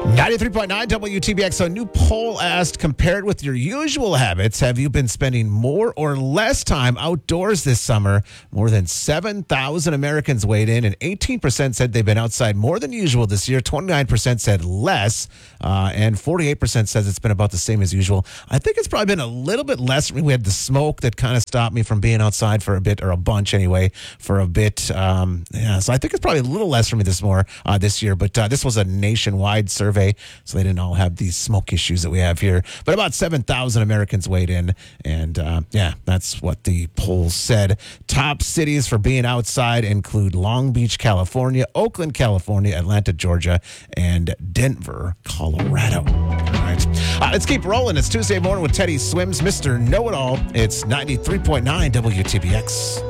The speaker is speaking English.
93.9 WTBX. So a new poll asked, compared with your usual habits, have you been spending more or less time outdoors this summer? More than 7,000 Americans weighed in, and 18% said they've been outside more than usual this year. 29% said less, and 48% says it's been about the same as usual. I think it's probably been a little bit less for me. We had the smoke that kind of stopped me from being outside for a bit, or a bunch anyway, for a bit. So I think it's probably a little less for me this year, but this was a nationwide survey. So they didn't all have these smoke issues that we have here. But about 7,000 Americans weighed in. And that's what the poll said. Top cities for being outside include Long Beach, California, Oakland, California, Atlanta, Georgia, and Denver, Colorado. All right. Let's keep rolling. It's Tuesday morning with Teddy Swims, Mr. Know-It-All. It's 93.9 WTBX.